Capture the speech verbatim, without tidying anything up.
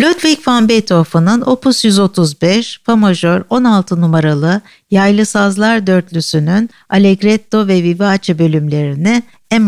Ludwig van Beethoven'ın Opus yüz otuz beş, Fa majör on altı numaralı yaylı sazlar dörtlüsünün Allegretto ve Vivace bölümlerini